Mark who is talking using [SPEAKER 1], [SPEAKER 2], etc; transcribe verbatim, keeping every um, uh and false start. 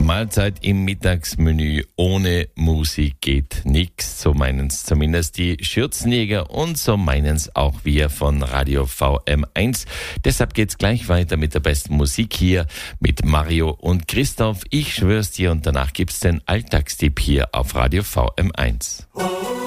[SPEAKER 1] Mahlzeit im Mittagsmenü. Ohne Musik geht nix. So meinen's zumindest die Schürzenjäger und so meinen's auch wir von Radio V M eins. Deshalb geht's gleich weiter mit der besten Musik hier mit Mario und Christoph. Ich schwör's dir, und danach gibt's den Alltagstipp hier auf Radio V M eins.